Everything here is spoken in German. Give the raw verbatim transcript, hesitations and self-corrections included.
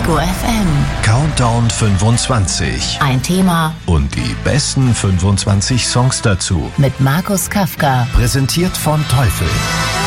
Ego F M. Countdown fünfundzwanzig. Ein Thema Und die besten fünfundzwanzig Songs dazu. mit Markus Kafka. Präsentiert von Teufel.